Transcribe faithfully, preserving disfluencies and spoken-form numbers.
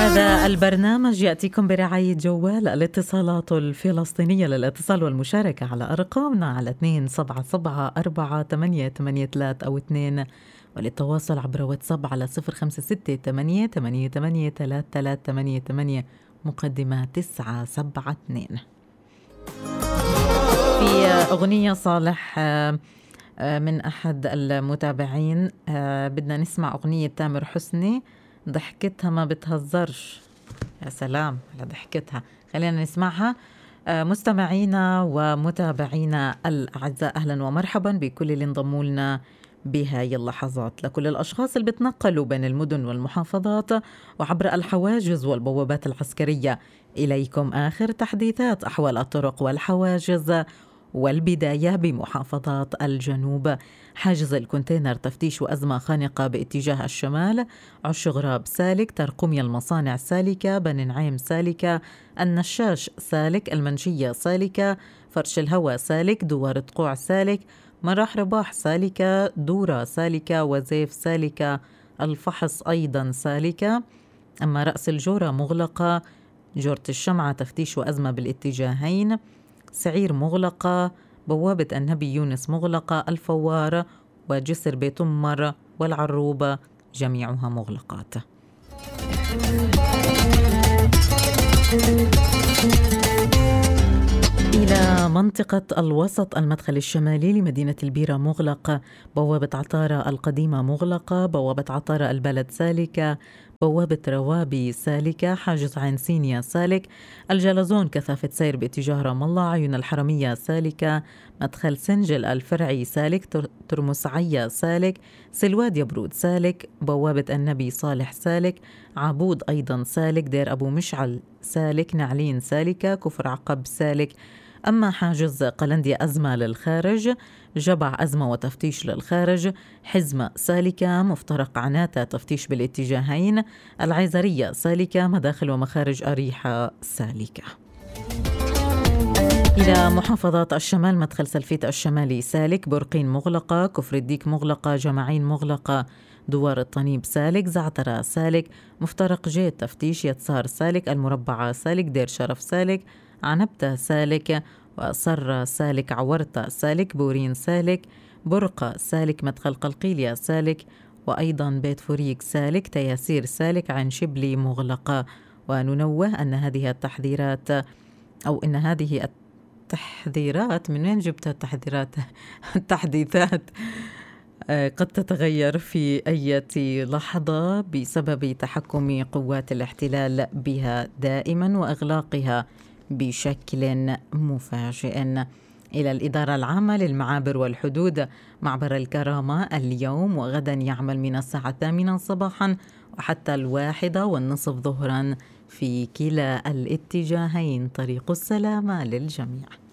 هذا البرنامج يأتيكم برعاية جوال الاتصالات الفلسطينية للاتصال والمشاركة على أرقامنا على اثنين سبعة سبعة أربعة ثمانية ثمانية ثلاثة أو اثنين، وللتواصل عبر واتساب على صفر خمسة ستة ثمانية ثمانية ثمانية ثلاثة ثلاثة ثمانية ثمانية مقدمة تسعة سبعة اثنين. في أغنية صالح من أحد المتابعين، بدنا نسمع أغنية تامر حسني ضحكتها ما بتهزرش. يا سلام على ضحكتها، خلينا نسمعها. مستمعينا ومتابعينا الأعزاء، أهلا ومرحبا بكل اللي انضموا لنا بهاي اللحظات. لكل الأشخاص اللي بتنقلوا بين المدن والمحافظات وعبر الحواجز والبوابات العسكرية، إليكم آخر تحديثات أحوال الطرق والحواجز، والبداية بمحافظات الجنوب. حاجز الكونتينر تفتيش وأزمة خانقة باتجاه الشمال، عش غراب سالك، ترقمية المصانع سالكة، بني نعيم سالكة، النشاش سالك، المنشية سالكة، فرش الهوى سالك، دوار تقوع سالك، مراح رباح سالكة، دورة سالكة، وزيف سالكة، الفحص أيضا سالكة. أما رأس الجورة مغلقة، جورة الشمعة تفتيش وأزمة بالاتجاهين، سعير مغلقة، بوابة النبي يونس مغلقة، الفوار وجسر بيت أمر والعروبة جميعها مغلقات. إلى منطقة الوسط، المدخل الشمالي لمدينة البيرة مغلق، بوابة عطارة القديمة مغلقة، بوابة عطارة البلد سالكة، بوابة روابي سالكة، حاجز عين سينيا سالك، الجلزون كثافة سير باتجاه رام الله، عيون الحرمية سالكة، مدخل سنجل الفرعي سالك، ترمس عيا سالك، سلواد يبرود سالك، بوابة النبي صالح سالك، عبود أيضا سالك، دير أبو مشعل سالك، نعلين سالكة، كفر عقب سالك. أما حاجز قلندية أزمة للخارج، جبع أزمة وتفتيش للخارج، حزمة سالكة، مفترق عناتة تفتيش بالاتجاهين، العيزرية سالكة، مداخل ومخارج أريحة سالكة. إلى محافظات الشمال، مدخل سلفيت الشمالي سالك، برقين مغلقة، كفر الديك مغلقة، جمعين مغلقة، دوار الطنيب سالك، زعترة سالك، مفترق جيت تفتيش يتسار سالك، المربعة سالك، دير شرف سالك، عنبتة سالك، وصر سالك، عورتة سالك، بورين سالك، برقة سالك، مدخل قلقيلية سالك، وأيضا بيت فريق سالك، تياسير سالك، عين شبلي مغلقة. وننوه أن هذه التحذيرات أو أن هذه التحذيرات، من وين جبت التحذيرات؟ التحديثات قد تتغير في أي لحظة بسبب تحكم قوات الاحتلال بها دائما وإغلاقها بشكل مفاجئ. إلى الإدارة العامة للمعابر والحدود، معبر الكرامة اليوم وغدا يعمل من الساعة الثامنة صباحا وحتى الواحدة والنصف ظهرا في كلا الاتجاهين. طريق السلامة للجميع.